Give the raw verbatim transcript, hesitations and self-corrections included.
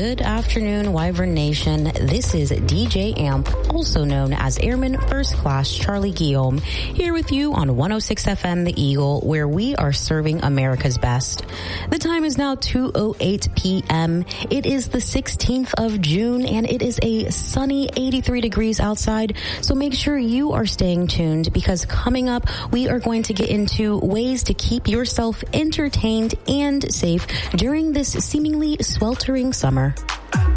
Good afternoon, Wyvern Nation. This is D J Amp, also known as Airman First Class Charlie Guillaume, here with you on one oh six F M The Eagle, where we are serving America's best. The time is now two oh eight p.m. It is the sixteenth of June, and it is a sunny eighty-three degrees outside, so make sure you are staying tuned, because coming up, we are going to get into ways to keep yourself entertained and safe during this seemingly sweltering summer.